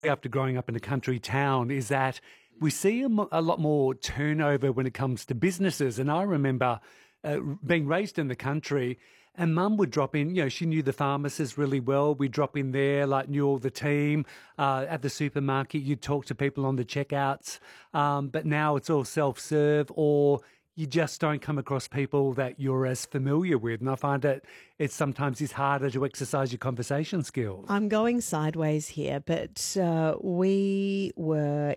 after growing up in a country town is that we see a lot more turnover when it comes to businesses. And I remember being raised in the country, and Mum would drop in. She knew the pharmacist really well. We'd drop in there, knew all the team. At the supermarket, you'd talk to people on the checkouts. But now it's all self-serve, or you just don't come across people that you're as familiar with. And I find that it sometimes is harder to exercise your conversation skills. I'm going sideways here, but we were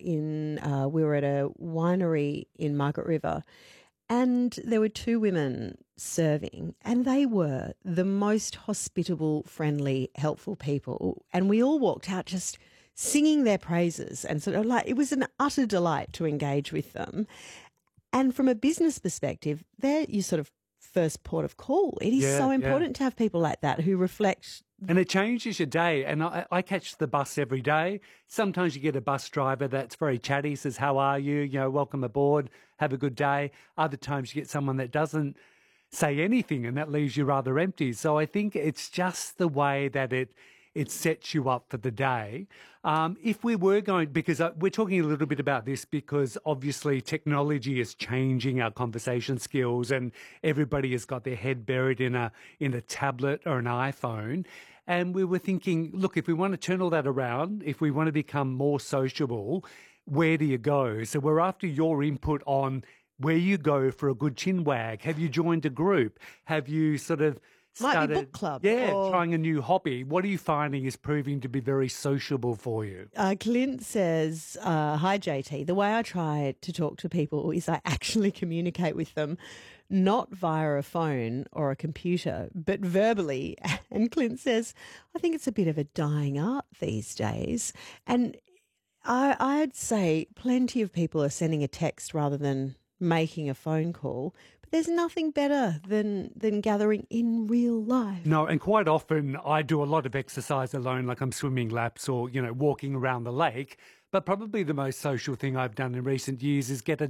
at a winery in Margaret River, and there were two women serving, and they were the most hospitable, friendly, helpful people. And we all walked out just singing their praises, and it was an utter delight to engage with them. And from a business perspective, they're your sort of first port of call. It is so important to have people like that who reflect. And it changes your day. And I catch the bus every day. Sometimes you get a bus driver that's very chatty, says, how are you? Welcome aboard, have a good day. Other times you get someone that doesn't say anything, and that leaves you rather empty. So I think it's just the way that it sets you up for the day. If we were going, because we're talking a little bit about this because obviously technology is changing our conversation skills, and everybody has got their head buried in a tablet or an iPhone. And we were thinking, look, if we want to turn all that around, if we want to become more sociable, where do you go? So we're after your input on where you go for a good chin wag. Have you joined a group? Have you sort of might be book club. Trying a new hobby. What are you finding is proving to be very sociable for you? Clint says, hi, JT. The way I try to talk to people is I actually communicate with them, not via a phone or a computer, but verbally. And Clint says, I think it's a bit of a dying art these days. And I'd say plenty of people are sending a text rather than making a phone call. There's nothing better than gathering in real life. No, and quite often I do a lot of exercise alone, like I'm swimming laps or, walking around the lake. But probably the most social thing I've done in recent years is get a